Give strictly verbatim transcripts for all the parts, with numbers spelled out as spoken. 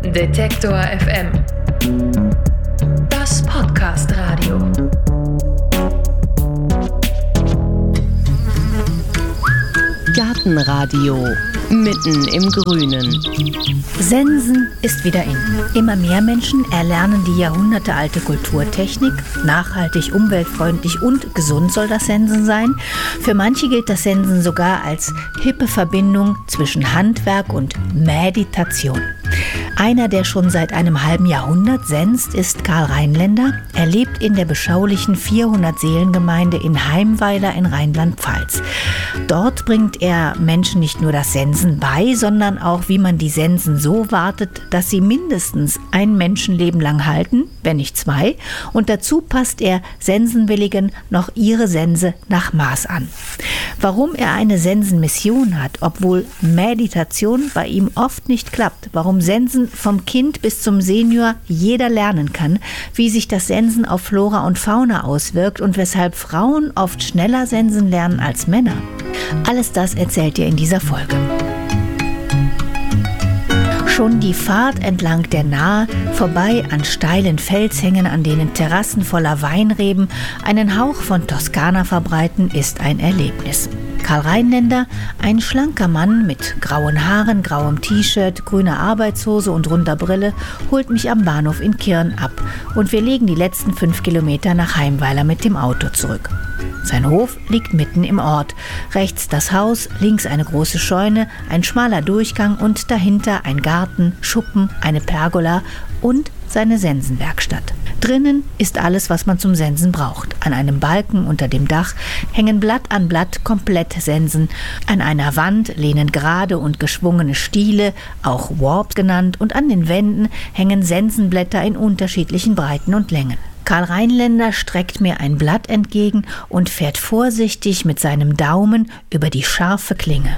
Detektor F M. Das Podcast-Radio. Gartenradio. Mitten im Grünen. Sensen ist wieder in. Immer mehr Menschen erlernen die jahrhundertealte Kulturtechnik. Nachhaltig, umweltfreundlich und gesund soll das Sensen sein. Für manche gilt das Sensen sogar als hippe Verbindung zwischen Handwerk und Meditation. Einer, der schon seit einem halben Jahrhundert senst, ist Karl Rheinländer. Er lebt in der beschaulichen vierhundert-Seelen-Gemeinde in Heimweiler in Rheinland-Pfalz. Dort bringt er Menschen nicht nur das Sensen bei, sondern auch, wie man die Sensen so wartet, dass sie mindestens ein Menschenleben lang halten, wenn nicht zwei. Und dazu passt er Sensenwilligen noch ihre Sense nach Maß an. Warum er eine Sensenmission hat, obwohl Meditation bei ihm oft nicht klappt, warum Sensen vom Kind bis zum Senior jeder lernen kann, wie sich das Sensen auf Flora und Fauna auswirkt und weshalb Frauen oft schneller sensen lernen als Männer. Alles das erzählt ihr in dieser Folge. Schon die Fahrt entlang der Nahe, vorbei an steilen Felshängen, an denen Terrassen voller Weinreben einen Hauch von Toskana verbreiten, ist ein Erlebnis. Karl Rheinländer, ein schlanker Mann mit grauen Haaren, grauem T-Shirt, grüner Arbeitshose und runder Brille, holt mich am Bahnhof in Kirn ab und wir legen die letzten fünf Kilometer nach Heimweiler mit dem Auto zurück. Sein Hof liegt mitten im Ort. Rechts das Haus, links eine große Scheune, ein schmaler Durchgang und dahinter ein Garten, Schuppen, eine Pergola und seine Sensenwerkstatt. Drinnen ist alles, was man zum Sensen braucht. An einem Balken unter dem Dach hängen Blatt an Blatt komplett Sensen. An einer Wand lehnen gerade und geschwungene Stiele, auch Warp genannt, und an den Wänden hängen Sensenblätter in unterschiedlichen Breiten und Längen. Karl Rheinländer streckt mir ein Blatt entgegen und fährt vorsichtig mit seinem Daumen über die scharfe Klinge.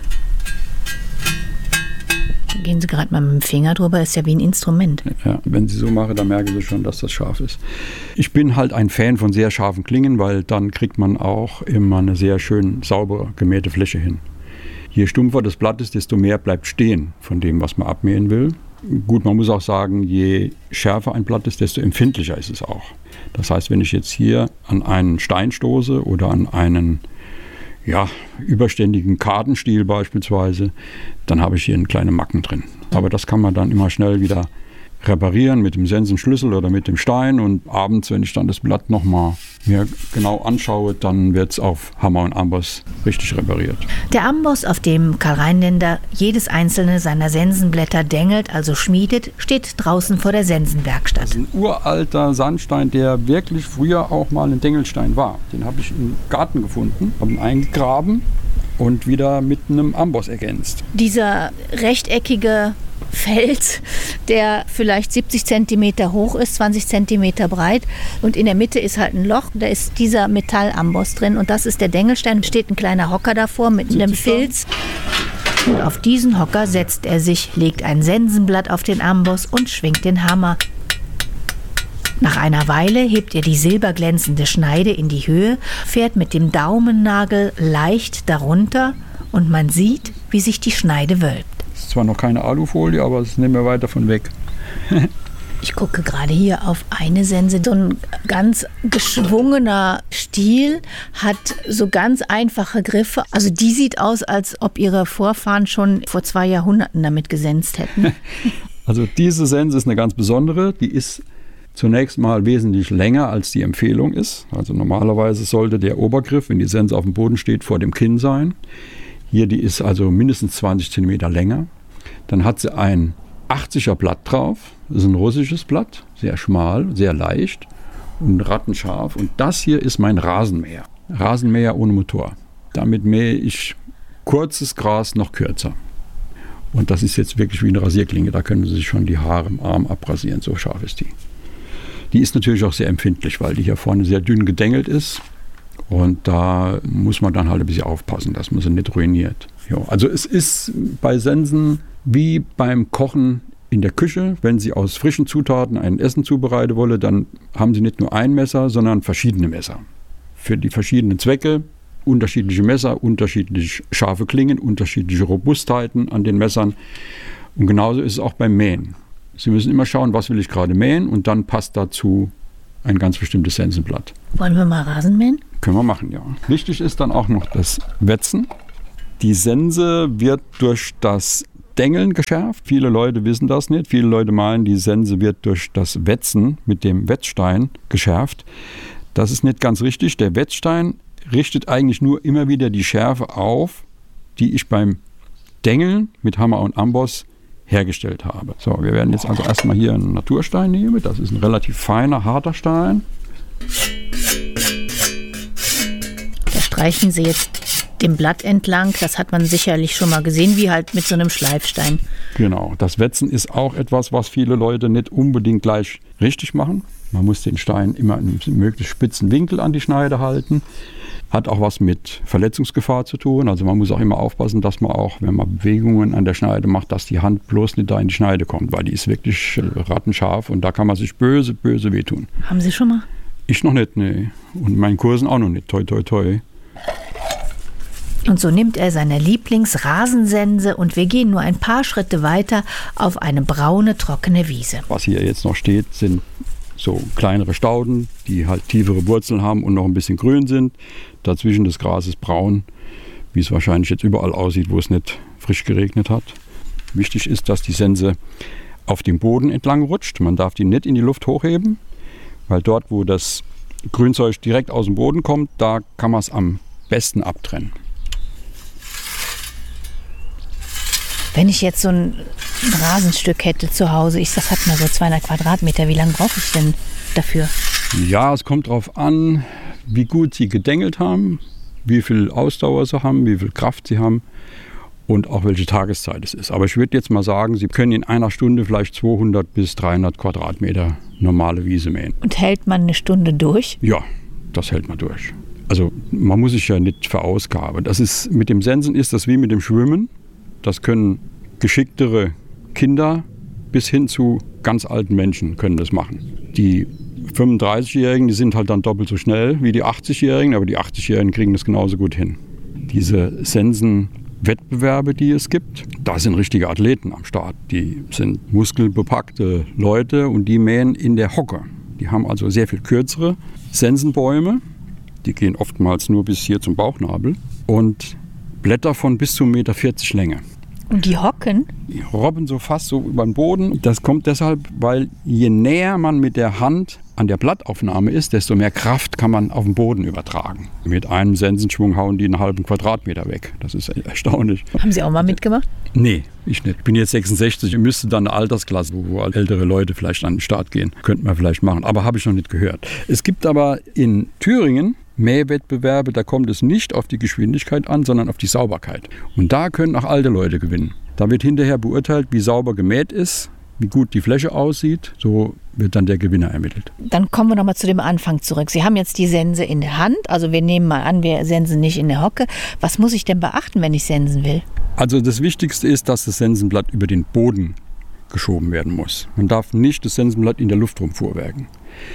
Gehen Sie gerade mal mit dem Finger drüber, ist ja wie ein Instrument. Ja, wenn Sie so machen, dann merken Sie schon, dass das scharf ist. Ich bin halt ein Fan von sehr scharfen Klingen, weil dann kriegt man auch immer eine sehr schön sauber gemähte Fläche hin. Je stumpfer das Blatt ist, desto mehr bleibt stehen von dem, was man abmähen will. Gut, man muss auch sagen, je schärfer ein Blatt ist, desto empfindlicher ist es auch. Das heißt, wenn ich jetzt hier an einen Stein stoße oder an einen ja, überständigen Kartenstiel beispielsweise, dann habe ich hier eine kleine Macken drin. Aber das kann man dann immer schnell wieder reparieren mit dem Sensenschlüssel oder mit dem Stein, und abends, wenn ich dann das Blatt nochmal mir genau anschaue, dann wird es auf Hammer und Amboss richtig repariert. Der Amboss, auf dem Karl Rheinländer jedes einzelne seiner Sensenblätter dengelt, also schmiedet, steht draußen vor der Sensenwerkstatt. Das ist ein uralter Sandstein, der wirklich früher auch mal ein Dengelstein war. Den habe ich im Garten gefunden, habe ihn eingegraben und wieder mit einem Amboss ergänzt. Dieser rechteckige Fels, der vielleicht siebzig Zentimeter hoch ist, zwanzig Zentimeter breit, und in der Mitte ist halt ein Loch, da ist dieser Metallamboss drin und das ist der Dengelstein, steht ein kleiner Hocker davor mit einem Filz. Und auf diesen Hocker setzt er sich, legt ein Sensenblatt auf den Amboss und schwingt den Hammer. Nach einer Weile hebt er die silberglänzende Schneide in die Höhe, fährt mit dem Daumennagel leicht darunter und man sieht, wie sich die Schneide wölbt. Das ist zwar noch keine Alufolie, aber es nehmen wir weit davon weg. Ich gucke gerade hier auf eine Sense. So ein ganz geschwungener Stiel hat so ganz einfache Griffe. Also die sieht aus, als ob ihre Vorfahren schon vor zwei Jahrhunderten damit gesenzt hätten. Also diese Sense ist eine ganz besondere. Die ist zunächst mal wesentlich länger, als die Empfehlung ist. Also normalerweise sollte der Obergriff, wenn die Sense auf dem Boden steht, vor dem Kinn sein. Hier, die ist also mindestens zwanzig Zentimeter länger. Dann hat sie ein achtziger Blatt drauf. Das ist ein russisches Blatt, sehr schmal, sehr leicht und rattenscharf. Und das hier ist mein Rasenmäher. Rasenmäher ohne Motor. Damit mähe ich kurzes Gras noch kürzer. Und das ist jetzt wirklich wie eine Rasierklinge. Da können Sie sich schon die Haare im Arm abrasieren, so scharf ist die. Die ist natürlich auch sehr empfindlich, weil die hier vorne sehr dünn gedengelt ist. Und da muss man dann halt ein bisschen aufpassen, dass man sie nicht ruiniert. Ja, also es ist bei Sensen wie beim Kochen in der Küche. Wenn Sie aus frischen Zutaten ein Essen zubereiten wollen, dann haben Sie nicht nur ein Messer, sondern verschiedene Messer. Für die verschiedenen Zwecke unterschiedliche Messer, unterschiedlich scharfe Klingen, unterschiedliche Robustheiten an den Messern. Und genauso ist es auch beim Mähen. Sie müssen immer schauen, was will ich gerade mähen und dann passt dazu ein ganz bestimmtes Sensenblatt. Wollen wir mal Rasen mähen? Können wir machen, ja. Wichtig ist dann auch noch das Wetzen. Die Sense wird durch das Dengeln geschärft. Viele Leute wissen das nicht. Viele Leute meinen, die Sense wird durch das Wetzen mit dem Wetzstein geschärft. Das ist nicht ganz richtig. Der Wetzstein richtet eigentlich nur immer wieder die Schärfe auf, die ich beim Dengeln mit Hammer und Amboss hergestellt habe. So, wir werden jetzt also erstmal hier einen Naturstein nehmen. Das ist ein relativ feiner, harter Stein. Da streichen Sie jetzt dem Blatt entlang. Das hat man sicherlich schon mal gesehen, wie halt mit so einem Schleifstein. Genau, das Wetzen ist auch etwas, was viele Leute nicht unbedingt gleich richtig machen. Man muss den Stein immer in einem möglichst spitzen Winkel an die Schneide halten. Hat auch was mit Verletzungsgefahr zu tun. Also man muss auch immer aufpassen, dass man auch, wenn man Bewegungen an der Schneide macht, dass die Hand bloß nicht da in die Schneide kommt, weil die ist wirklich rattenscharf und da kann man sich böse, böse wehtun. Haben Sie schon mal? Ich noch nicht, nee. Und meinen Kursen auch noch nicht. Toi, toi, toi. Und so nimmt er seine Lieblingsrasensense und wir gehen nur ein paar Schritte weiter auf eine braune, trockene Wiese. Was hier jetzt noch steht, sind so kleinere Stauden, die halt tiefere Wurzeln haben und noch ein bisschen grün sind. Dazwischen das Gras ist braun, wie es wahrscheinlich jetzt überall aussieht, wo es nicht frisch geregnet hat. Wichtig ist, dass die Sense auf dem Boden entlang rutscht. Man darf die nicht in die Luft hochheben, weil dort, wo das Grünzeug direkt aus dem Boden kommt, da kann man es am besten abtrennen. Wenn ich jetzt so ein Rasenstück hätte zu Hause, ich sag, hat mal so zweihundert Quadratmeter, wie lange brauche ich denn dafür? Ja, es kommt darauf an, wie gut Sie gedengelt haben, wie viel Ausdauer Sie haben, wie viel Kraft Sie haben und auch welche Tageszeit es ist. Aber ich würde jetzt mal sagen, Sie können in einer Stunde vielleicht zweihundert bis dreihundert Quadratmeter normale Wiese mähen. Und hält man eine Stunde durch? Ja, das hält man durch. Also man muss sich ja nicht verausgaben. Das ist, mit dem Sensen ist das wie mit dem Schwimmen. Das können geschicktere Kinder bis hin zu ganz alten Menschen können das machen. Die fünfunddreißigjährigen, die sind halt dann doppelt so schnell wie die achtzigjährigen, aber die achtzigjährigen kriegen das genauso gut hin. Diese Sensenwettbewerbe, die es gibt, da sind richtige Athleten am Start. Die sind muskelbepackte Leute und die mähen in der Hocke. Die haben also sehr viel kürzere Sensenbäume. Die gehen oftmals nur bis hier zum Bauchnabel und Blätter von bis zu eins Komma vierzig Meter Länge. Und die hocken? Die robben so fast so über den Boden. Das kommt deshalb, weil je näher man mit der Hand an der Blattaufnahme ist, desto mehr Kraft kann man auf den Boden übertragen. Mit einem Sensenschwung hauen die einen halben Quadratmeter weg. Das ist erstaunlich. Haben Sie auch mal mitgemacht? Nee, ich nicht. Ich bin jetzt sechsundsechzig. Ich müsste dann eine Altersklasse, wo ältere Leute vielleicht an den Start gehen. Könnte man vielleicht machen, aber habe ich noch nicht gehört. Es gibt aber in Thüringen Mähwettbewerbe, da kommt es nicht auf die Geschwindigkeit an, sondern auf die Sauberkeit. Und da können auch alte Leute gewinnen. Da wird hinterher beurteilt, wie sauber gemäht ist, wie gut die Fläche aussieht. So wird dann der Gewinner ermittelt. Dann kommen wir nochmal zu dem Anfang zurück. Sie haben jetzt die Sense in der Hand. Also wir nehmen mal an, wir sensen nicht in der Hocke. Was muss ich denn beachten, wenn ich sensen will? Also das Wichtigste ist, dass das Sensenblatt über den Boden geschoben werden muss. Man darf nicht das Sensenblatt in der Luft rumfuhrwerken.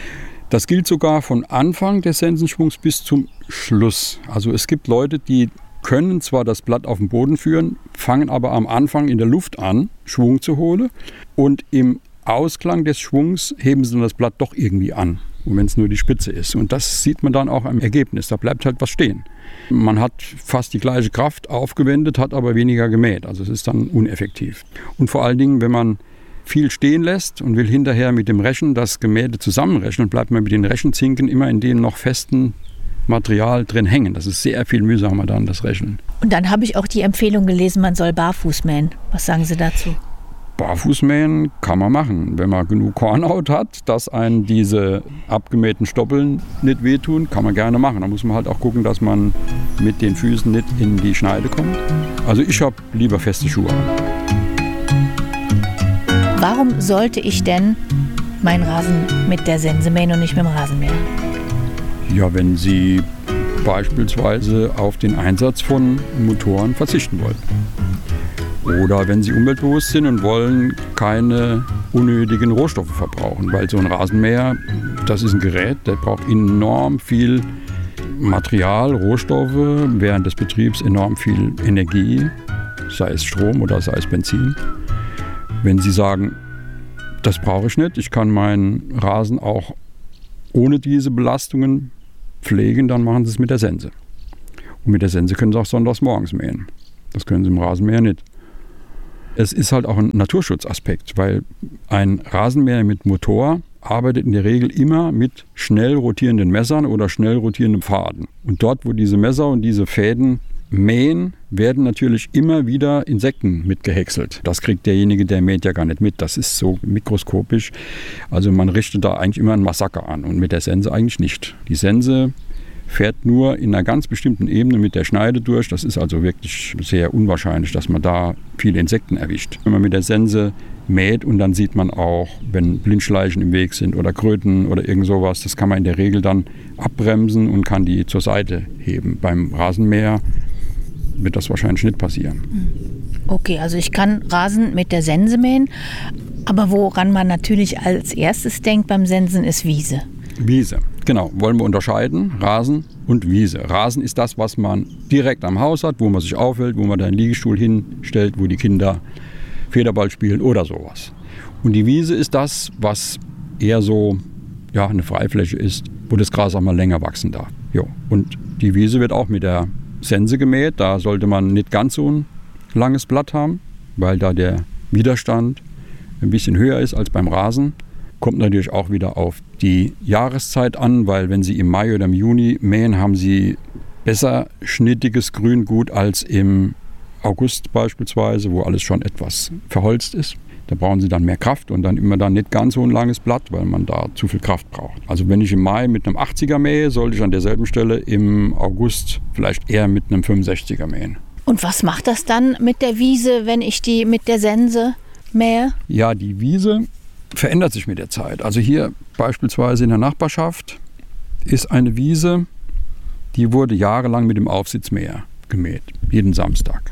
Das gilt sogar von Anfang des Sensenschwungs bis zum Schluss. Also es gibt Leute, die können zwar das Blatt auf den Boden führen, fangen aber am Anfang in der Luft an, Schwung zu holen. Und im Ausklang des Schwungs heben sie dann das Blatt doch irgendwie an, wenn es nur die Spitze ist. Und das sieht man dann auch am Ergebnis. Da bleibt halt was stehen. Man hat fast die gleiche Kraft aufgewendet, hat aber weniger gemäht. Also es ist dann uneffektiv. Und vor allen Dingen, wenn man viel stehen lässt und will hinterher mit dem Rechen das Gemähte zusammenrechnen, bleibt man mit den Rechenzinken immer in dem noch festen Material drin hängen. Das ist sehr viel mühsamer dann, das Rechnen. Und dann habe ich auch die Empfehlung gelesen, man soll barfuß mähen. Was sagen Sie dazu? Barfußmähen kann man machen. Wenn man genug Kornhaut hat, dass einen diese abgemähten Stoppeln nicht wehtun, kann man gerne machen. Da muss man halt auch gucken, dass man mit den Füßen nicht in die Schneide kommt. Also ich habe lieber feste Schuhe an. Warum sollte ich denn meinen Rasen mit der Sense mähen und nicht mit dem Rasenmäher? Ja, wenn Sie beispielsweise auf den Einsatz von Motoren verzichten wollen. Oder wenn Sie umweltbewusst sind und wollen keine unnötigen Rohstoffe verbrauchen. Weil so ein Rasenmäher, das ist ein Gerät, der braucht enorm viel Material, Rohstoffe, während des Betriebs enorm viel Energie, sei es Strom oder sei es Benzin. Wenn Sie sagen, Das brauche ich nicht. Ich kann meinen Rasen auch ohne diese Belastungen pflegen, dann machen Sie es mit der Sense. Und mit der Sense können Sie auch sonntags morgens mähen. Das können Sie im Rasenmäher nicht. Es ist halt auch ein Naturschutzaspekt, weil ein Rasenmäher mit Motor arbeitet in der Regel immer mit schnell rotierenden Messern oder schnell rotierenden Pfaden. Und dort, wo diese Messer und diese Fäden mähen, werden natürlich immer wieder Insekten mitgehäckselt. Das kriegt derjenige, der mäht, ja gar nicht mit. Das ist so mikroskopisch. Also man richtet da eigentlich immer ein Massaker an und mit der Sense eigentlich nicht. Die Sense fährt nur in einer ganz bestimmten Ebene mit der Schneide durch. Das ist also wirklich sehr unwahrscheinlich, dass man da viele Insekten erwischt. Wenn man mit der Sense mäht und dann sieht man auch, wenn Blindschleichen im Weg sind oder Kröten oder irgend sowas, das kann man in der Regel dann abbremsen und kann die zur Seite heben. Beim Rasenmäher wird das wahrscheinlich nicht passieren. Okay, also ich kann Rasen mit der Sense mähen, aber woran man natürlich als erstes denkt beim Sensen ist Wiese. Wiese, genau, wollen wir unterscheiden, Rasen und Wiese. Rasen ist das, was man direkt am Haus hat, wo man sich aufhält, wo man da einen Liegestuhl hinstellt, wo die Kinder Federball spielen oder sowas. Und die Wiese ist das, was eher so ja, eine Freifläche ist, wo das Gras auch mal länger wachsen darf. Jo. Und die Wiese wird auch mit der Sense gemäht. Da sollte man nicht ganz so ein langes Blatt haben, weil da der Widerstand ein bisschen höher ist als beim Rasen. Kommt natürlich auch wieder auf die Jahreszeit an, weil wenn Sie im Mai oder im Juni mähen, haben Sie besser schnittiges Grüngut als im August beispielsweise, wo alles schon etwas verholzt ist. Da brauchen Sie dann mehr Kraft und dann immer dann nicht ganz so ein langes Blatt, weil man da zu viel Kraft braucht. Also wenn ich im Mai mit einem achtziger mähe, sollte ich an derselben Stelle im August vielleicht eher mit einem fünfundsechziger mähen. Und was macht das dann mit der Wiese, wenn ich die mit der Sense mähe? Ja, die Wiese verändert sich mit der Zeit. Also hier beispielsweise in der Nachbarschaft ist eine Wiese, die wurde jahrelang mit dem Aufsitzmäher gemäht, jeden Samstag.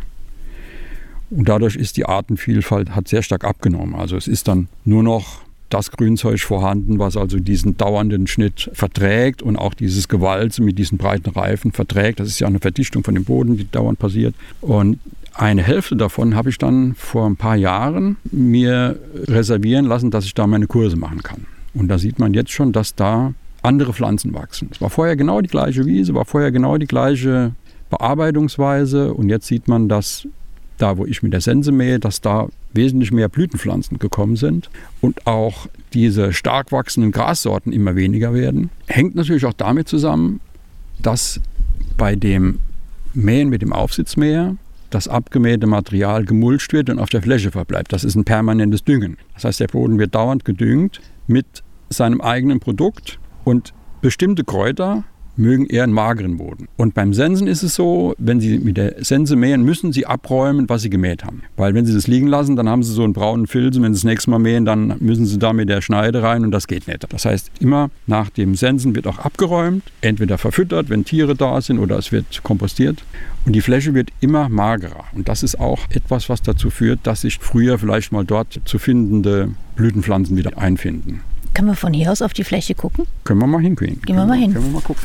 Und dadurch ist die Artenvielfalt hat sehr stark abgenommen. Also es ist dann nur noch das Grünzeug vorhanden, was also diesen dauernden Schnitt verträgt und auch dieses Gewalze mit diesen breiten Reifen verträgt. Das ist ja eine Verdichtung von dem Boden, die dauernd passiert. Und eine Hälfte davon habe ich dann vor ein paar Jahren mir reservieren lassen, dass ich da meine Kurse machen kann. Und da sieht man jetzt schon, dass da andere Pflanzen wachsen. Es war vorher genau die gleiche Wiese, war vorher genau die gleiche Bearbeitungsweise. Und jetzt sieht man, dass da, wo ich mit der Sense mähe, dass da wesentlich mehr Blütenpflanzen gekommen sind und auch diese stark wachsenden Grassorten immer weniger werden. Hängt natürlich auch damit zusammen, dass bei dem Mähen mit dem Aufsitzmäher das abgemähte Material gemulcht wird und auf der Fläche verbleibt. Das ist ein permanentes Düngen. Das heißt, der Boden wird dauernd gedüngt mit seinem eigenen Produkt und bestimmte Kräuter mögen eher einen mageren Boden. Und beim Sensen ist es so, wenn Sie mit der Sense mähen, müssen Sie abräumen, was Sie gemäht haben. Weil wenn Sie das liegen lassen, dann haben Sie so einen braunen Filz und wenn Sie das nächste Mal mähen, dann müssen Sie da mit der Schneide rein und das geht nicht. Das heißt, immer nach dem Sensen wird auch abgeräumt, entweder verfüttert, wenn Tiere da sind, oder es wird kompostiert. Und die Fläche wird immer magerer. Und das ist auch etwas, was dazu führt, dass sich früher vielleicht mal dort zu findende Blütenpflanzen wieder einfinden. Können wir von hier aus auf die Fläche gucken? Können wir mal hingehen. Gehen wir mal hin. Können wir mal gucken.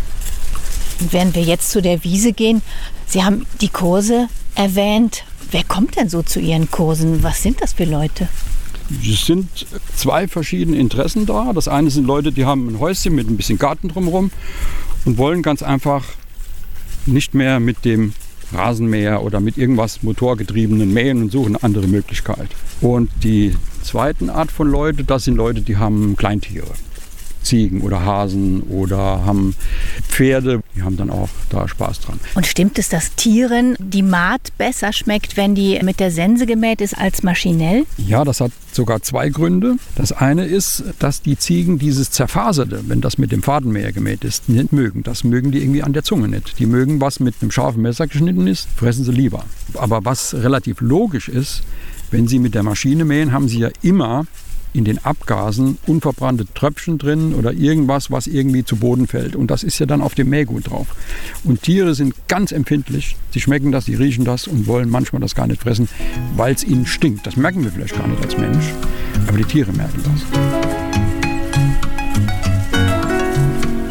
Und während wir jetzt zu der Wiese gehen, Sie haben die Kurse erwähnt. Wer kommt denn so zu Ihren Kursen? Was sind das für Leute? Es sind zwei verschiedene Interessen da. Das eine sind Leute, die haben ein Häuschen mit ein bisschen Garten drumherum und wollen ganz einfach nicht mehr mit dem Rasenmäher oder mit irgendwas motorgetriebenen mähen und suchen eine andere Möglichkeit. Und die zweite Art von Leute, das sind Leute, die haben Kleintiere. Ziegen oder Hasen oder haben Pferde, die haben dann auch da Spaß dran. Und stimmt es, dass Tieren die Maat besser schmeckt, wenn die mit der Sense gemäht ist, als maschinell? Ja, das hat sogar zwei Gründe. Das eine ist, dass die Ziegen dieses Zerfaserte, wenn das mit dem Fadenmäher gemäht ist, nicht mögen. Das mögen die irgendwie an der Zunge nicht. Die mögen, was mit einem scharfen Messer geschnitten ist, fressen sie lieber. Aber was relativ logisch ist, wenn Sie mit der Maschine mähen, haben Sie ja immer in den Abgasen unverbrannte Tröpfchen drin oder irgendwas, was irgendwie zu Boden fällt. Und das ist ja dann auf dem Mähgut drauf. Und Tiere sind ganz empfindlich. Sie schmecken das, sie riechen das und wollen manchmal das gar nicht fressen, weil es ihnen stinkt. Das merken wir vielleicht gar nicht als Mensch, aber die Tiere merken das.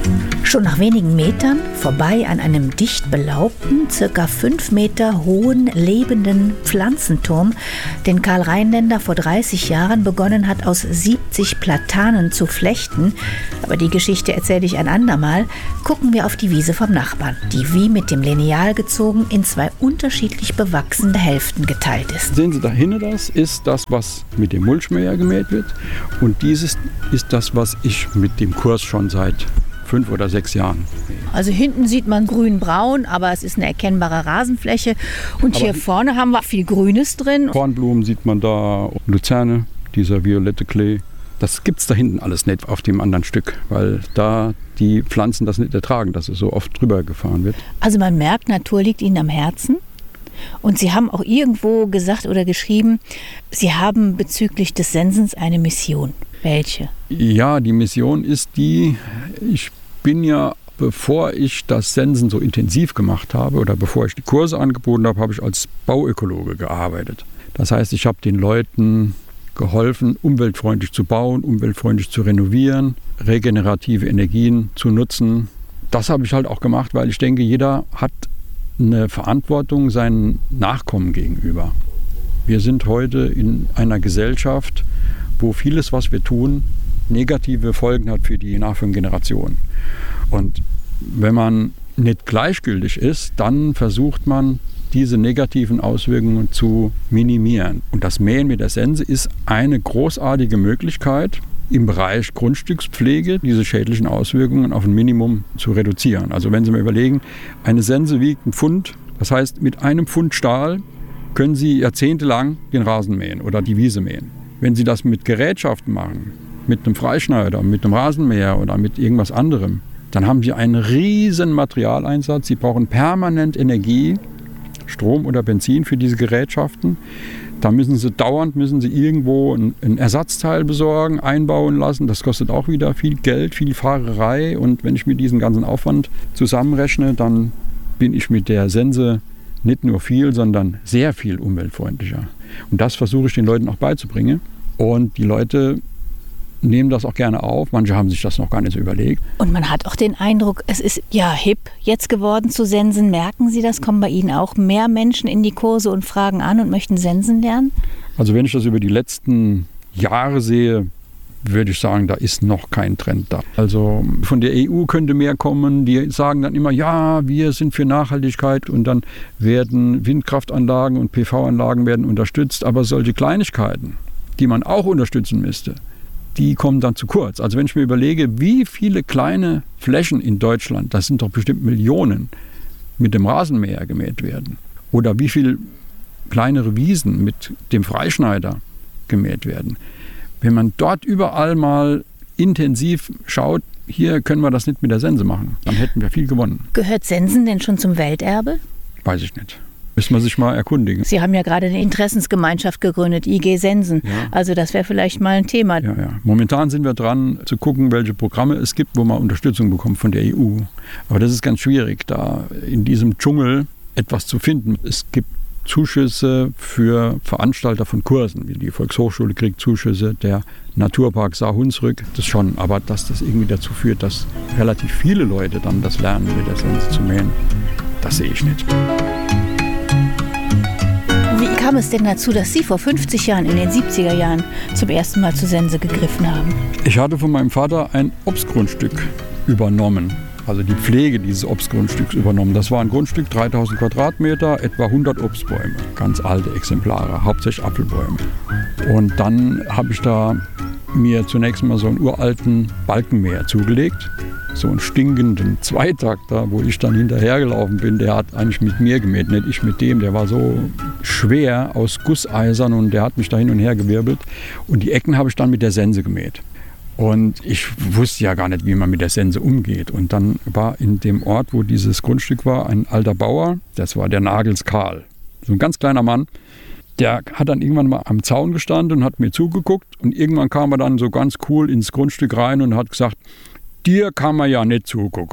Schon nach wenigen Metern, vorbei an einem dicht belaubten, circa fünf Meter hohen, lebenden Pflanzenturm, den Karl Rheinländer vor dreißig Jahren begonnen hat, aus siebzig Platanen zu flechten, aber die Geschichte erzähle ich ein andermal, gucken wir auf die Wiese vom Nachbarn, die wie mit dem Lineal gezogen in zwei unterschiedlich bewachsene Hälften geteilt ist. Sehen Sie da hinten, das ist das, was mit dem Mulchmäher gemäht wird, und dieses ist das, was ich mit dem Kurs schon seit fünf oder sechs Jahren. Also hinten sieht man grün-braun, aber es ist eine erkennbare Rasenfläche. Und aber hier vorne haben wir viel Grünes drin. Kornblumen sieht man da, Luzerne, dieser violette Klee. Das gibt es da hinten alles nicht auf dem anderen Stück, weil da die Pflanzen das nicht ertragen, dass es so oft drüber gefahren wird. Also man merkt, Natur liegt Ihnen am Herzen. Und Sie haben auch irgendwo gesagt oder geschrieben, Sie haben bezüglich des Sensens eine Mission. Welche? Ja, die Mission ist die, ich bin ja, bevor ich das Sensen so intensiv gemacht habe oder bevor ich die Kurse angeboten habe, habe ich als Bauökologe gearbeitet. Das heißt, ich habe den Leuten geholfen, umweltfreundlich zu bauen, umweltfreundlich zu renovieren, regenerative Energien zu nutzen. Das habe ich halt auch gemacht, weil ich denke, jeder hat eine Verantwortung seinen Nachkommen gegenüber. Wir sind heute in einer Gesellschaft, wo vieles, was wir tun, negative Folgen hat für die nachfolgenden Generationen. Und wenn man nicht gleichgültig ist, dann versucht man, diese negativen Auswirkungen zu minimieren. Und das Mähen mit der Sense ist eine großartige Möglichkeit, im Bereich Grundstückspflege diese schädlichen Auswirkungen auf ein Minimum zu reduzieren. Also wenn Sie mal überlegen, eine Sense wiegt ein Pfund, das heißt, mit einem Pfund Stahl können Sie jahrzehntelang den Rasen mähen oder die Wiese mähen. Wenn Sie das mit Gerätschaften machen, mit einem Freischneider, mit einem Rasenmäher oder mit irgendwas anderem, dann haben Sie einen riesen Materialeinsatz. Sie brauchen permanent Energie, Strom oder Benzin für diese Gerätschaften. Da müssen Sie dauernd müssen Sie irgendwo ein, ein Ersatzteil besorgen, einbauen lassen. Das kostet auch wieder viel Geld, viel Fahrerei. Und wenn ich mir diesen ganzen Aufwand zusammenrechne, dann bin ich mit der Sense nicht nur viel, sondern sehr viel umweltfreundlicher. Und das versuche ich den Leuten auch beizubringen. Und die Leute nehmen das auch gerne auf. Manche haben sich das noch gar nicht so überlegt. Und man hat auch den Eindruck, es ist ja hip jetzt geworden zu sensen. Merken Sie das? Kommen bei Ihnen auch mehr Menschen in die Kurse und fragen an und möchten sensen lernen? Also wenn ich das über die letzten Jahre sehe, würde ich sagen, da ist noch kein Trend da. Also von der E U könnte mehr kommen. Die sagen dann immer, ja, wir sind für Nachhaltigkeit, und dann werden Windkraftanlagen und P V-Anlagen werden unterstützt. Aber solche Kleinigkeiten, die man auch unterstützen müsste, die kommen dann zu kurz. Also wenn ich mir überlege, wie viele kleine Flächen in Deutschland, das sind doch bestimmt Millionen, mit dem Rasenmäher gemäht werden. Oder wie viele kleinere Wiesen mit dem Freischneider gemäht werden. Wenn man dort überall mal intensiv schaut, hier können wir das nicht mit der Sense machen, dann hätten wir viel gewonnen. Gehört Sensen denn schon zum Welterbe? Weiß ich nicht. Müssen wir sich mal erkundigen. Sie haben ja gerade eine Interessensgemeinschaft gegründet, I G Sensen. Ja. Also das wäre vielleicht mal ein Thema. Ja, ja. Momentan sind wir dran, zu gucken, welche Programme es gibt, wo man Unterstützung bekommt von der E U. Aber das ist ganz schwierig, da in diesem Dschungel etwas zu finden. Es gibt Zuschüsse für Veranstalter von Kursen. Die Volkshochschule kriegt Zuschüsse, der Naturpark Saar-Hunsrück, das schon. Aber dass das irgendwie dazu führt, dass relativ viele Leute dann das lernen, mit der Sense zu mähen, das sehe ich nicht. Wie kam es denn dazu, dass Sie vor fünfzig Jahren, in den siebziger Jahren, zum ersten Mal zur Sense gegriffen haben? Ich hatte von meinem Vater ein Obstgrundstück übernommen. Also die Pflege dieses Obstgrundstücks übernommen. Das war ein Grundstück, dreitausend Quadratmeter, etwa hundert Obstbäume. Ganz alte Exemplare, hauptsächlich Apfelbäume. Und dann habe ich da mir zunächst mal so einen uralten Balkenmäher zugelegt. So einen stinkenden Zweitakter, wo ich dann hinterhergelaufen bin. Der hat eigentlich mit mir gemäht, nicht ich mit dem. Der war so schwer aus Gusseisern und der hat mich da hin und her gewirbelt. Und die Ecken habe ich dann mit der Sense gemäht. Und ich wusste ja gar nicht, wie man mit der Sense umgeht. Und dann war in dem Ort, wo dieses Grundstück war, ein alter Bauer, das war der Nagels Karl. So ein ganz kleiner Mann. Der hat dann irgendwann mal am Zaun gestanden und hat mir zugeguckt. Und irgendwann kam er dann so ganz cool ins Grundstück rein und hat gesagt, dir kann man ja nicht zugucken.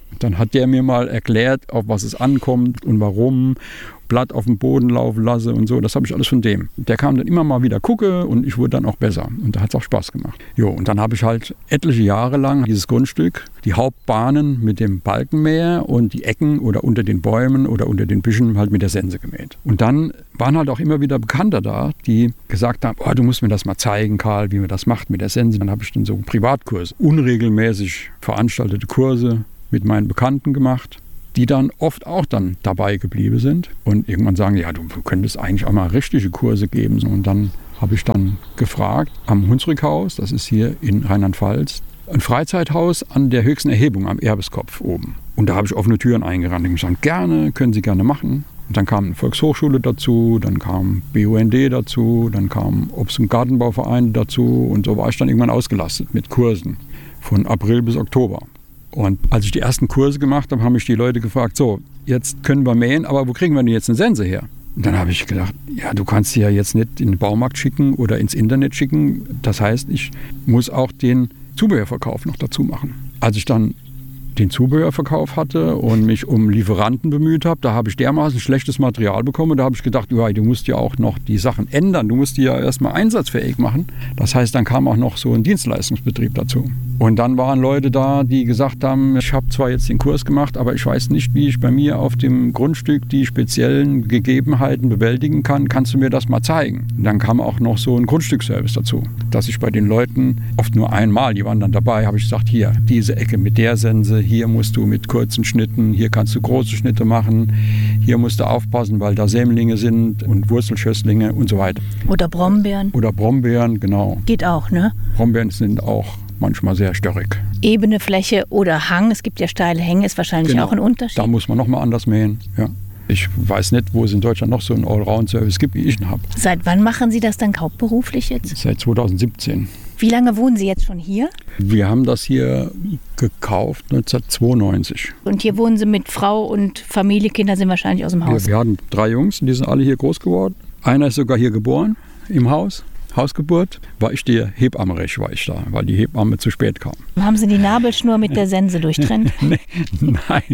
Dann hat der mir mal erklärt, auf was es ankommt und warum. Blatt auf dem Boden laufen lasse und so. Das habe ich alles von dem. Der kam dann immer mal wieder gucke und ich wurde dann auch besser. Und da hat es auch Spaß gemacht. Jo, und dann habe ich halt etliche Jahre lang dieses Grundstück, die Hauptbahnen mit dem Balkenmäher und die Ecken oder unter den Bäumen oder unter den Büschen halt mit der Sense gemäht. Und dann waren halt auch immer wieder Bekannte da, die gesagt haben, oh, du musst mir das mal zeigen, Karl, wie man das macht mit der Sense. Dann habe ich dann so Privatkurse, unregelmäßig veranstaltete Kurse mit meinen Bekannten gemacht, die dann oft auch dann dabei geblieben sind und irgendwann sagen, ja, du könntest eigentlich auch mal richtige Kurse geben. Und dann habe ich dann gefragt, am Hunsrückhaus, das ist hier in Rheinland-Pfalz, ein Freizeithaus an der höchsten Erhebung am Erbeskopf oben. Und da habe ich offene Türen eingerannt. Ich habe gesagt, gerne, können Sie gerne machen. Und dann kam eine Volkshochschule dazu, dann kam B U N D dazu, dann kam Obst- und Gartenbauverein dazu und so war ich dann irgendwann ausgelastet mit Kursen von April bis Oktober. Und als ich die ersten Kurse gemacht habe, haben mich die Leute gefragt, so, jetzt können wir mähen, aber wo kriegen wir denn jetzt eine Sense her? Und dann habe ich gedacht, ja, du kannst sie ja jetzt nicht in den Baumarkt schicken oder ins Internet schicken. Das heißt, ich muss auch den Zubehörverkauf noch dazu machen. Als ich dann den Zubehörverkauf hatte und mich um Lieferanten bemüht habe, da habe ich dermaßen schlechtes Material bekommen. Da habe ich gedacht, ja, du musst ja auch noch die Sachen ändern. Du musst die ja erstmal einsatzfähig machen. Das heißt, dann kam auch noch so ein Dienstleistungsbetrieb dazu. Und dann waren Leute da, die gesagt haben, ich habe zwar jetzt den Kurs gemacht, aber ich weiß nicht, wie ich bei mir auf dem Grundstück die speziellen Gegebenheiten bewältigen kann. Kannst du mir das mal zeigen? Und dann kam auch noch so ein Grundstücksservice dazu, dass ich bei den Leuten oft nur einmal, die waren dann dabei, habe ich gesagt, hier, diese Ecke mit der Sense, hier musst du mit kurzen Schnitten, hier kannst du große Schnitte machen, hier musst du aufpassen, weil da Sämlinge sind und Wurzelschösslinge und so weiter. Oder Brombeeren. Oder Brombeeren, genau. Geht auch, ne? Brombeeren sind auch manchmal sehr störrig. Ebene Fläche oder Hang, es gibt ja steile Hänge, ist wahrscheinlich Genau. auch ein Unterschied. Da muss man nochmal anders mähen, ja. Ich weiß nicht, wo es in Deutschland noch so einen Allround-Service gibt, wie ich ihn habe. Seit wann machen Sie das dann hauptberuflich jetzt? Seit zweitausendsiebzehn. Wie lange wohnen Sie jetzt schon hier? Wir haben das hier gekauft neunzehnhundertzweiundneunzig. Und hier wohnen Sie mit Frau und Familie, Kinder sind wahrscheinlich aus dem Haus. Wir, wir hatten drei Jungs, die sind alle hier groß geworden. Einer ist sogar hier geboren, im Haus. Hausgeburt, war ich der Hebammenrecht, war ich da, weil die Hebamme zu spät kam. Haben Sie die Nabelschnur mit der Sense durchtrennt? nee, nein,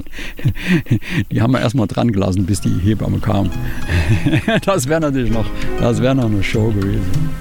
die haben wir erstmal dran gelassen, bis die Hebamme kam. Das wäre natürlich noch, das wäre noch eine Show gewesen.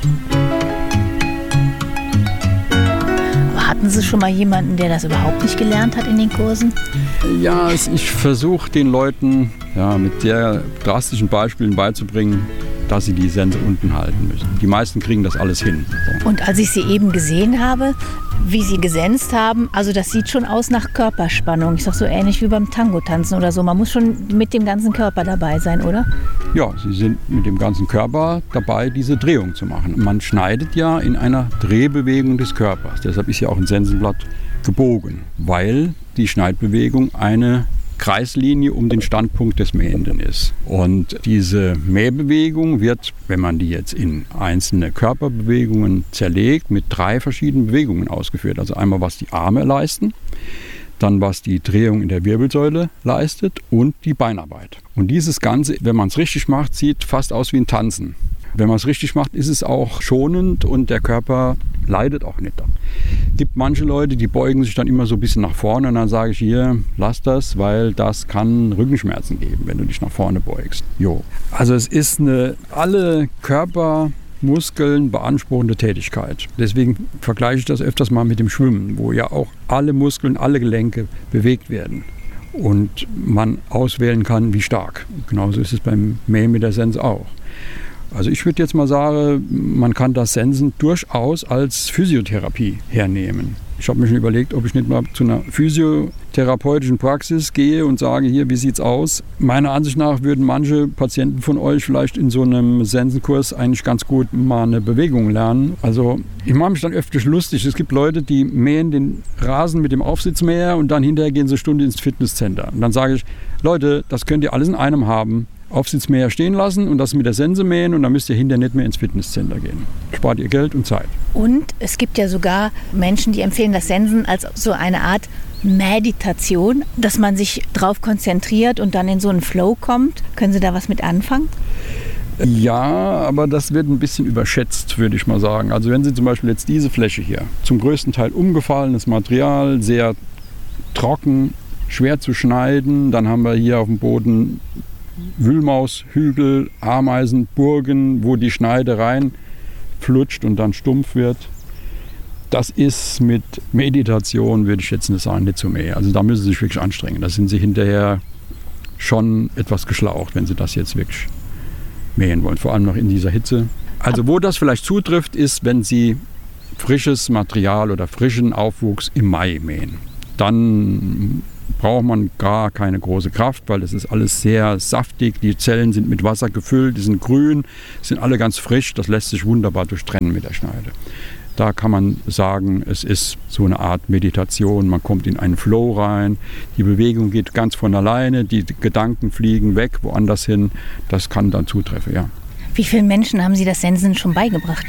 Aber hatten Sie schon mal jemanden, der das überhaupt nicht gelernt hat in den Kursen? Ja, ich versuche den Leuten ja, mit sehr drastischen Beispielen beizubringen, dass sie die Sense unten halten müssen. Die meisten kriegen das alles hin. So. Und als ich Sie eben gesehen habe, wie Sie gesenzt haben, also das sieht schon aus nach Körperspannung. Ich sag so ähnlich wie beim Tango-Tanzen oder so. Man muss schon mit dem ganzen Körper dabei sein, oder? Ja, sie sind mit dem ganzen Körper dabei, diese Drehung zu machen. Man schneidet ja in einer Drehbewegung des Körpers. Deshalb ist ja auch ein Sensenblatt gebogen, weil die Schneidbewegung eine Kreislinie um den Standpunkt des Mähenden ist. Und diese Mähbewegung wird, wenn man die jetzt in einzelne Körperbewegungen zerlegt, mit drei verschiedenen Bewegungen ausgeführt. Also einmal, was die Arme leisten, dann was die Drehung in der Wirbelsäule leistet und die Beinarbeit. Und dieses Ganze, wenn man es richtig macht, sieht fast aus wie ein Tanzen. Wenn man es richtig macht, ist es auch schonend und der Körper leidet auch nicht. Es gibt manche Leute, die beugen sich dann immer so ein bisschen nach vorne und dann sage ich hier, lass das, weil das kann Rückenschmerzen geben, wenn du dich nach vorne beugst. Jo. Also es ist eine alle Körpermuskeln beanspruchende Tätigkeit. Deswegen vergleiche ich das öfters mal mit dem Schwimmen, wo ja auch alle Muskeln, alle Gelenke bewegt werden. Und man auswählen kann, wie stark. Genauso ist es beim Mähen mit der Sense auch. Also ich würde jetzt mal sagen, man kann das Sensen durchaus als Physiotherapie hernehmen. Ich habe mir schon überlegt, ob ich nicht mal zu einer physiotherapeutischen Praxis gehe und sage, hier, wie sieht's aus? Meiner Ansicht nach würden manche Patienten von euch vielleicht in so einem Sensenkurs eigentlich ganz gut mal eine Bewegung lernen. Also ich mache mich dann öfter lustig. Es gibt Leute, die mähen den Rasen mit dem Aufsitzmäher und dann hinterher gehen sie eine Stunde ins Fitnesscenter. Und dann sage ich, Leute, das könnt ihr alles in einem haben. Aufsitzmäher stehen lassen und das mit der Sense mähen und dann müsst ihr hinterher nicht mehr ins Fitnesscenter gehen. Spart ihr Geld und Zeit. Und es gibt ja sogar Menschen, die empfehlen das Sensen als so eine Art Meditation, dass man sich drauf konzentriert und dann in so einen Flow kommt. Können Sie da was mit anfangen? Ja, aber das wird ein bisschen überschätzt, würde ich mal sagen. Also wenn Sie zum Beispiel jetzt diese Fläche hier, zum größten Teil umgefallenes Material, sehr trocken, schwer zu schneiden. Dann haben wir hier auf dem Boden Wühlmaushügel, Ameisen, Burgen, wo die Schneide reinflutscht und dann stumpf wird. Das ist mit Meditation, würde ich jetzt nicht sagen, nicht so mehr. Also da müssen Sie sich wirklich anstrengen. Da sind Sie hinterher schon etwas geschlaucht, wenn Sie das jetzt wirklich mähen wollen. Vor allem noch in dieser Hitze. Also wo das vielleicht zutrifft, ist, wenn Sie frisches Material oder frischen Aufwuchs im Mai mähen. Dann braucht man gar keine große Kraft, weil es ist alles sehr saftig. Die Zellen sind mit Wasser gefüllt, die sind grün, sind alle ganz frisch. Das lässt sich wunderbar durchtrennen mit der Schneide. Da kann man sagen, es ist so eine Art Meditation. Man kommt in einen Flow rein. Die Bewegung geht ganz von alleine. Die Gedanken fliegen weg, woanders hin. Das kann dann zutreffen, ja. Wie vielen Menschen haben Sie das Sensen schon beigebracht?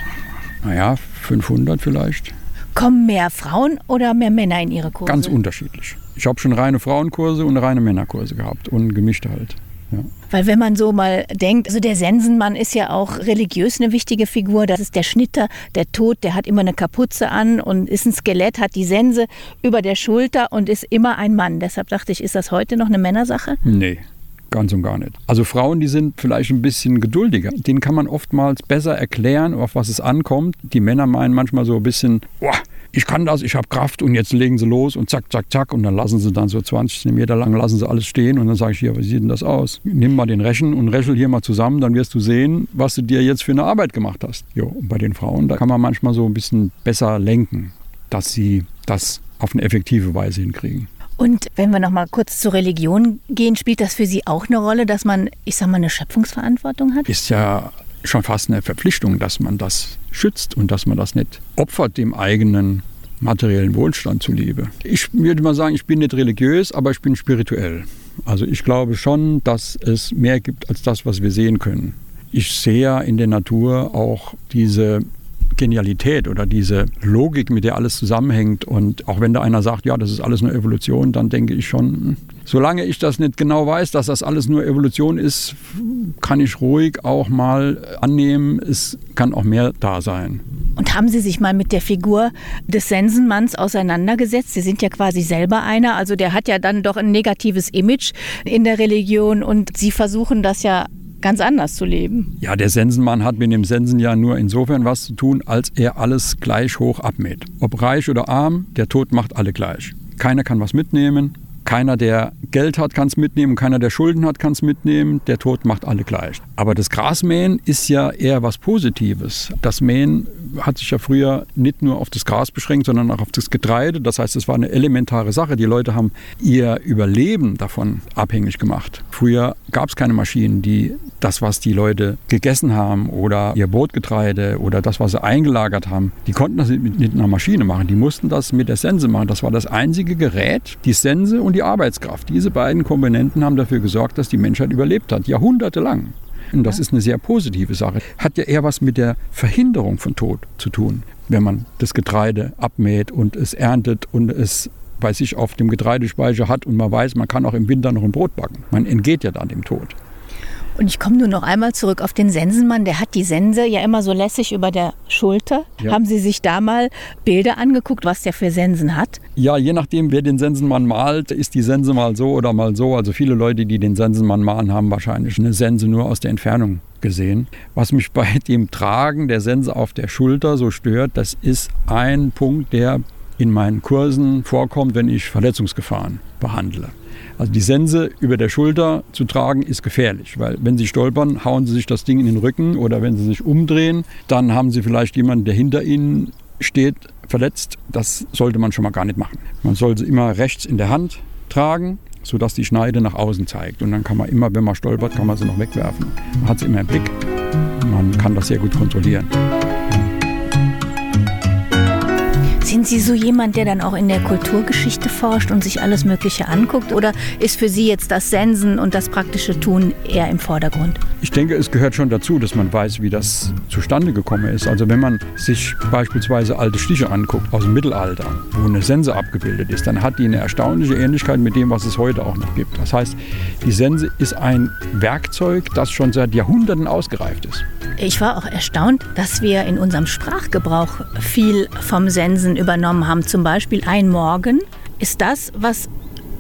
Naja, fünfhundert vielleicht. Kommen mehr Frauen oder mehr Männer in Ihre Kurse? Ganz unterschiedlich. Ich habe schon reine Frauenkurse und reine Männerkurse gehabt und gemischt halt. Ja. Weil wenn man so mal denkt, also der Sensenmann ist ja auch religiös eine wichtige Figur. Das ist der Schnitter, der Tod, der hat immer eine Kapuze an und ist ein Skelett, hat die Sense über der Schulter und ist immer ein Mann. Deshalb dachte ich, ist das heute noch eine Männersache? Nee, ganz und gar nicht. Also Frauen, die sind vielleicht ein bisschen geduldiger. Denen kann man oftmals besser erklären, auf was es ankommt. Die Männer meinen manchmal so ein bisschen, boah, ich kann das, ich habe Kraft und jetzt legen sie los und zack, zack, zack und dann lassen sie dann so zwanzig Zentimeter lang, lassen sie alles stehen und dann sage ich, ja, wie sieht denn das aus? Nimm mal den Rechen und rechel hier mal zusammen, dann wirst du sehen, was du dir jetzt für eine Arbeit gemacht hast. Jo, und bei den Frauen, da kann man manchmal so ein bisschen besser lenken, dass sie das auf eine effektive Weise hinkriegen. Und wenn wir noch mal kurz zur Religion gehen, spielt das für Sie auch eine Rolle, dass man, ich sag mal, eine Schöpfungsverantwortung hat? Ist ja schon fast eine Verpflichtung, dass man das schützt und dass man das nicht opfert dem eigenen materiellen Wohlstand zuliebe. Ich würde mal sagen, ich bin nicht religiös, aber ich bin spirituell. Also ich glaube schon, dass es mehr gibt als das, was wir sehen können. Ich sehe ja in der Natur auch diese Genialität oder diese Logik, mit der alles zusammenhängt. Und auch wenn da einer sagt, ja, das ist alles nur Evolution, dann denke ich schon, solange ich das nicht genau weiß, dass das alles nur Evolution ist, kann ich ruhig auch mal annehmen, es kann auch mehr da sein. Und haben Sie sich mal mit der Figur des Sensenmanns auseinandergesetzt? Sie sind ja quasi selber einer, also der hat ja dann doch ein negatives Image in der Religion und Sie versuchen das ja ganz anders zu leben. Ja, der Sensenmann hat mit dem Sensen ja nur insofern was zu tun, als er alles gleich hoch abmäht. Ob reich oder arm, der Tod macht alle gleich. Keiner kann was mitnehmen. Keiner, der Geld hat, kann es mitnehmen. Keiner, der Schulden hat, kann es mitnehmen. Der Tod macht alle gleich. Aber das Grasmähen ist ja eher was Positives. Das Mähen hat sich ja früher nicht nur auf das Gras beschränkt, sondern auch auf das Getreide. Das heißt, es war eine elementare Sache. Die Leute haben ihr Überleben davon abhängig gemacht. Früher gab es keine Maschinen, die das, was die Leute gegessen haben oder ihr Brotgetreide oder das, was sie eingelagert haben, die konnten das mit, mit einer Maschine machen. Die mussten das mit der Sense machen. Das war das einzige Gerät, die Sense und die Arbeitskraft. Diese beiden Komponenten haben dafür gesorgt, dass die Menschheit überlebt hat, jahrhundertelang. Und das ist eine sehr positive Sache. Hat ja eher was mit der Verhinderung von Tod zu tun, wenn man das Getreide abmäht und es erntet und es bei sich auf dem Getreidespeicher hat und man weiß, man kann auch im Winter noch ein Brot backen. Man entgeht ja dann dem Tod. Und ich komme nur noch einmal zurück auf den Sensenmann. Der hat die Sense ja immer so lässig über der Schulter. Ja. Haben Sie sich da mal Bilder angeguckt, was der für Sensen hat? Ja, je nachdem, wer den Sensenmann malt, ist die Sense mal so oder mal so. Also viele Leute, die den Sensenmann malen, haben wahrscheinlich eine Sense nur aus der Entfernung gesehen. Was mich bei dem Tragen der Sense auf der Schulter so stört, das ist ein Punkt, der in meinen Kursen vorkommt, wenn ich Verletzungsgefahren behandle. Also die Sense über der Schulter zu tragen ist gefährlich, weil wenn Sie stolpern, hauen Sie sich das Ding in den Rücken oder wenn Sie sich umdrehen, dann haben Sie vielleicht jemanden, der hinter Ihnen steht, verletzt. Das sollte man schon mal gar nicht machen. Man soll sie immer rechts in der Hand tragen, sodass die Schneide nach außen zeigt. Und dann kann man immer, wenn man stolpert, kann man sie noch wegwerfen. Man hat sie immer im Blick. Man kann das sehr gut kontrollieren. Sind Sie so jemand, der dann auch in der Kulturgeschichte forscht und sich alles Mögliche anguckt? Oder ist für Sie jetzt das Sensen und das praktische Tun eher im Vordergrund? Ich denke, es gehört schon dazu, dass man weiß, wie das zustande gekommen ist. Also wenn man sich beispielsweise alte Stiche anguckt aus dem Mittelalter, wo eine Sense abgebildet ist, dann hat die eine erstaunliche Ähnlichkeit mit dem, was es heute auch noch gibt. Das heißt, die Sense ist ein Werkzeug, das schon seit Jahrhunderten ausgereift ist. Ich war auch erstaunt, dass wir in unserem Sprachgebrauch viel vom Sensen übernommen haben. Zum Beispiel ein Morgen ist das, was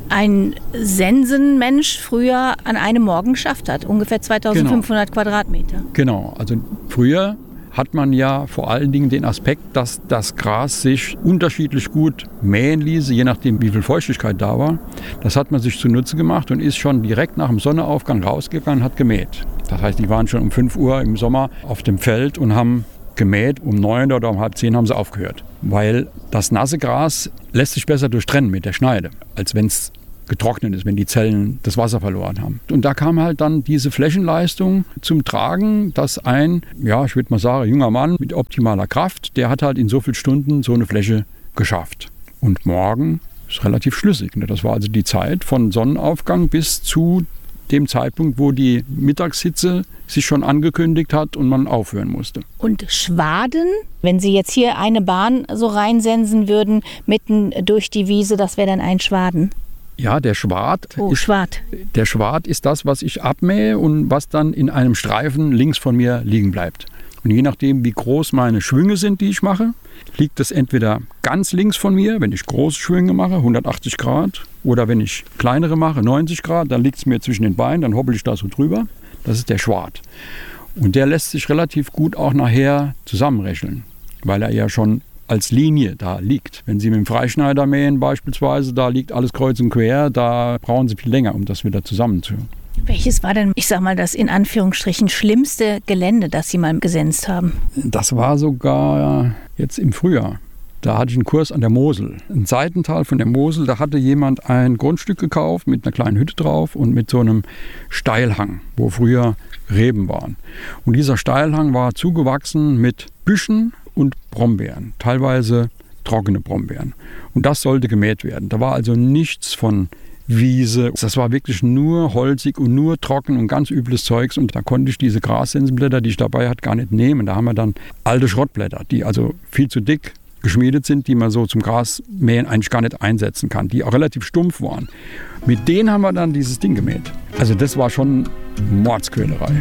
ein Sensenmensch früher an einem Morgen geschafft hat. Ungefähr zweitausendfünfhundert genau. Quadratmeter. Genau, also früher hat man ja vor allen Dingen den Aspekt, dass das Gras sich unterschiedlich gut mähen ließe, je nachdem wie viel Feuchtigkeit da war. Das hat man sich zunutze gemacht und ist schon direkt nach dem Sonnenaufgang rausgegangen und hat gemäht. Das heißt, die waren schon um fünf Uhr im Sommer auf dem Feld und haben gemäht. Um neun oder um halb zehn haben sie aufgehört. Weil das nasse Gras lässt sich besser durchtrennen mit der Schneide, als wenn es getrocknet ist, wenn die Zellen das Wasser verloren haben. Und da kam halt dann diese Flächenleistung zum Tragen, dass ein, ja, ich würde mal sagen, junger Mann mit optimaler Kraft, der hat halt in so vielen Stunden so eine Fläche geschafft. Und morgen ist relativ schlüssig. Das war also die Zeit von Sonnenaufgang bis zu dem Zeitpunkt, wo die Mittagshitze sich schon angekündigt hat und man aufhören musste. Und Schwaden, wenn Sie jetzt hier eine Bahn so reinsensen würden, mitten durch die Wiese, das wäre dann ein Schwaden? Ja, der Schwad, oh, ist, Schwad. der Schwad ist das, was ich abmähe und was dann in einem Streifen links von mir liegen bleibt. Und je nachdem, wie groß meine Schwünge sind, die ich mache, liegt es entweder ganz links von mir, wenn ich große Schwünge mache, hundertachtzig Grad, oder wenn ich kleinere mache, neunzig Grad, dann liegt es mir zwischen den Beinen, dann hoppel ich da so drüber. Das ist der Schwad. Und der lässt sich relativ gut auch nachher zusammenrechnen, weil er ja schon als Linie da liegt. Wenn Sie mit dem Freischneider mähen beispielsweise, da liegt alles kreuz und quer, da brauchen Sie viel länger, um das wieder zusammenzuführen. Welches war denn, ich sag mal, das in Anführungsstrichen schlimmste Gelände, das Sie mal gesenzt haben? Das war sogar jetzt im Frühjahr. Da hatte ich einen Kurs an der Mosel. Ein Seitental von der Mosel, da hatte jemand ein Grundstück gekauft mit einer kleinen Hütte drauf und mit so einem Steilhang, wo früher Reben waren. Und dieser Steilhang war zugewachsen mit Büschen und Brombeeren, teilweise trockene Brombeeren. Und das sollte gemäht werden. Da war also nichts von Wiese. Das war wirklich nur holzig und nur trocken und ganz übles Zeugs. Und da konnte ich diese Grassensenblätter, die ich dabei hatte, gar nicht nehmen. Da haben wir dann alte Schrottblätter, die also viel zu dick geschmiedet sind, die man so zum Grasmähen eigentlich gar nicht einsetzen kann, die auch relativ stumpf waren. Mit denen haben wir dann dieses Ding gemäht. Also das war schon Mordsquälerei.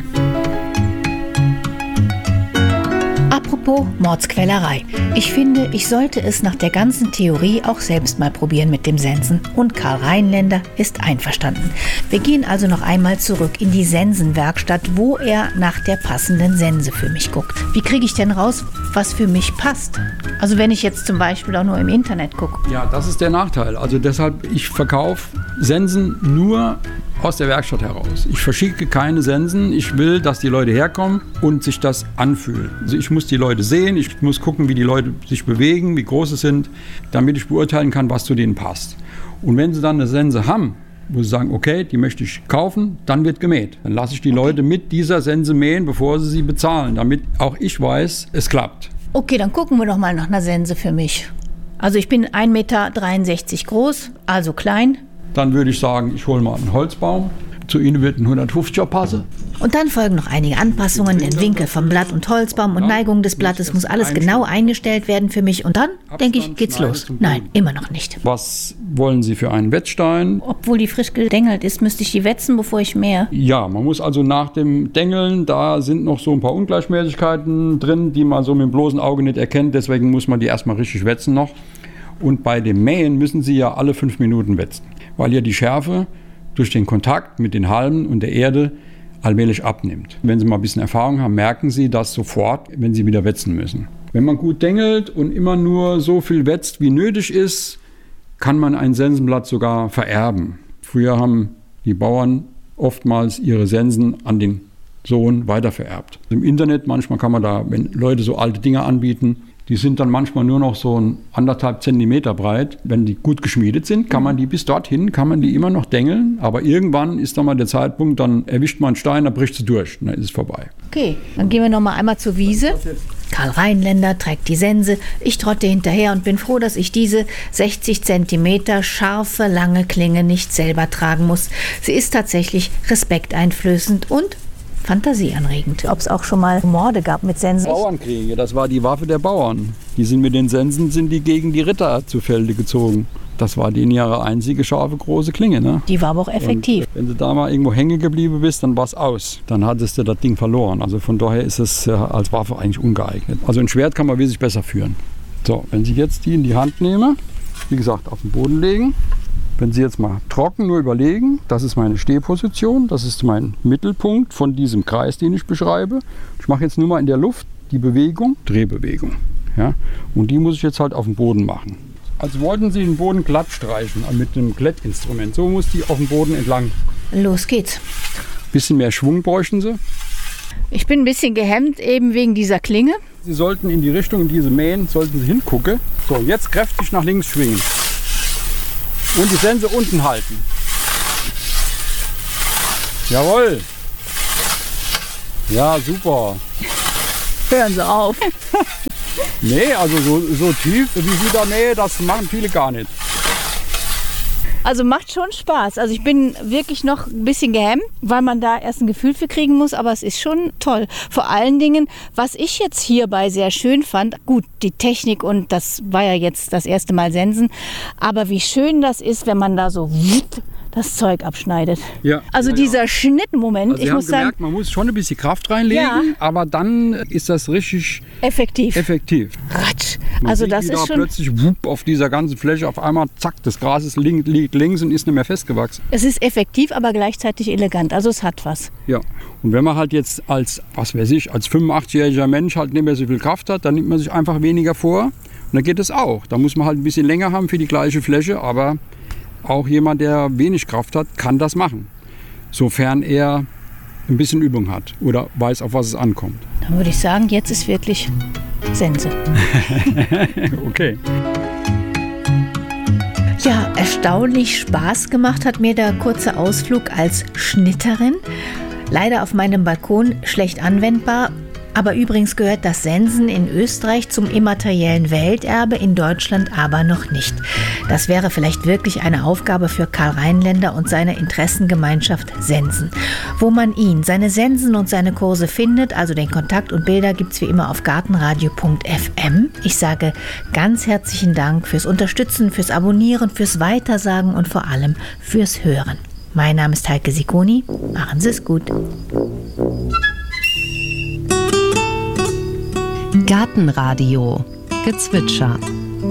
Apropos Mordsquälerei. Ich finde, ich sollte es nach der ganzen Theorie auch selbst mal probieren mit dem Sensen. Und Karl Rheinländer ist einverstanden. Wir gehen also noch einmal zurück in die Sensenwerkstatt, wo er nach der passenden Sense für mich guckt. Wie kriege ich denn raus, was für mich passt? Also wenn ich jetzt zum Beispiel auch nur im Internet gucke. Ja, das ist der Nachteil. Also deshalb, ich verkaufe Sensen nur aus der Werkstatt heraus. Ich verschicke keine Sensen. Ich will, dass die Leute herkommen und sich das anfühlen. Also ich muss die Leute sehen, ich muss gucken, wie die Leute sich bewegen, wie groß sie sind, damit ich beurteilen kann, was zu denen passt. Und wenn sie dann eine Sense haben, wo sie sagen, okay, die möchte ich kaufen, dann wird gemäht. Dann lasse ich die Leute mit dieser Sense mähen, bevor sie sie bezahlen, damit auch ich weiß, es klappt. Okay, dann gucken wir doch mal nach einer Sense für mich. Also ich bin ein Meter dreiundsechzig groß, also klein. Dann würde ich sagen, ich hole mal einen Holzbaum. Zu Ihnen wird ein hundertfünfziger passen. Und dann folgen noch einige Anpassungen, den Winkel vom Blatt und Holzbaum und Neigung des Blattes muss alles genau eingestellt werden für mich. Und dann, denke ich, geht's los. Nein, immer noch nicht. Was wollen Sie für einen Wetzstein? Obwohl die frisch gedengelt ist, müsste ich die wetzen, bevor ich mähe. Ja, man muss also nach dem Dengeln, da sind noch so ein paar Ungleichmäßigkeiten drin, die man so mit dem bloßen Auge nicht erkennt. Deswegen muss man die erstmal richtig wetzen noch. Und bei dem Mähen müssen Sie ja alle fünf Minuten wetzen, weil ja die Schärfe durch den Kontakt mit den Halmen und der Erde allmählich abnimmt. Wenn Sie mal ein bisschen Erfahrung haben, merken Sie das sofort, wenn Sie wieder wetzen müssen. Wenn man gut dengelt und immer nur so viel wetzt, wie nötig ist, kann man ein Sensenblatt sogar vererben. Früher haben die Bauern oftmals ihre Sensen an den Sohn weitervererbt. Im Internet manchmal kann man da, wenn Leute so alte Dinge anbieten, die sind dann manchmal nur noch so ein anderthalb Zentimeter breit. Wenn die gut geschmiedet sind, kann man die bis dorthin, kann man die immer noch dengeln. Aber irgendwann ist dann mal der Zeitpunkt, dann erwischt man einen Stein, dann bricht sie durch und dann ist es vorbei. Okay, dann gehen wir noch mal einmal zur Wiese. Karl Rheinländer trägt die Sense. Ich trotte hinterher und bin froh, dass ich diese sechzig Zentimeter scharfe, lange Klinge nicht selber tragen muss. Sie ist tatsächlich respekteinflößend und fantasieanregend. Ob es auch schon mal Morde gab mit Sensen? Bauernkriege, das war die Waffe der Bauern. Die sind mit den Sensen sind die gegen die Ritter zu Felde gezogen. Das war denen ihre einzige scharfe große Klinge. Ne? Die war aber auch effektiv. Und wenn du da mal irgendwo hängen geblieben bist, dann war es aus. Dann hattest du das Ding verloren. Also von daher ist es als Waffe eigentlich ungeeignet. Also ein Schwert kann man wesentlich besser führen. So, wenn Sie jetzt die in die Hand nehmen, wie gesagt, auf den Boden legen Wenn Sie jetzt mal trocken nur überlegen, das ist meine Stehposition, das ist mein Mittelpunkt von diesem Kreis, den ich beschreibe. Ich mache jetzt nur mal in der Luft die Bewegung, Drehbewegung. Ja? Und die muss ich jetzt halt auf dem Boden machen. Als wollten Sie den Boden glatt streichen mit einem Glättinstrument. So muss die auf dem Boden entlang. Los geht's. Bisschen mehr Schwung bräuchten Sie. Ich bin ein bisschen gehemmt eben wegen dieser Klinge. Sie sollten in die Richtung, in diese Mähen, sollten Sie hingucken. So, jetzt kräftig nach links schwingen. Und die Sense unten halten. Jawohl. Ja, super. Hören Sie auf. Nee, also so, so tief wie Sie da mähen, das machen viele gar nicht. Also macht schon Spaß. Also ich bin wirklich noch ein bisschen gehemmt, weil man da erst ein Gefühl für kriegen muss, aber es ist schon toll. Vor allen Dingen, was ich jetzt hierbei sehr schön fand, gut, die Technik und das war ja jetzt das erste Mal Sensen, aber wie schön das ist, wenn man da so das Zeug abschneidet. Ja, also ja, dieser ja. Schnittmoment, Also ich Sie muss haben gemerkt, sagen, man muss schon ein bisschen Kraft reinlegen, Ja. aber dann ist das richtig effektiv. effektiv. Ratsch. Man Also sieht, das wie ist da schon, plötzlich wupp, auf dieser ganzen Fläche auf einmal, zack, das Gras ist link, liegt links und ist nicht mehr festgewachsen. es ist effektiv, aber gleichzeitig elegant. Also es hat was. Ja. Und wenn man halt jetzt als, was weiß ich, als fünfundachtzig-jähriger Mensch halt nicht mehr so viel Kraft hat, dann nimmt man sich einfach weniger vor. Und dann geht es auch. Da muss man halt ein bisschen länger haben für die gleiche Fläche, aber auch jemand, der wenig Kraft hat, kann das machen. Sofern er ein bisschen Übung hat oder weiß, auf was es ankommt. Dann würde ich sagen, jetzt ist wirklich Sense. Okay. Ja, erstaunlich Spaß gemacht hat mir der kurze Ausflug als Schnitterin. Leider auf meinem Balkon schlecht anwendbar. Aber übrigens gehört das Sensen in Österreich zum immateriellen Welterbe, in Deutschland aber noch nicht. Das wäre vielleicht wirklich eine Aufgabe für Karl Rheinländer und seine Interessengemeinschaft Sensen. Wo man ihn, seine Sensen und seine Kurse findet, also den Kontakt und Bilder, gibt's wie immer auf gartenradio punkt f m. Ich sage ganz herzlichen Dank fürs Unterstützen, fürs Abonnieren, fürs Weitersagen und vor allem fürs Hören. Mein Name ist Heike Sikoni. Machen Sie es gut. Gartenradio Gezwitscher.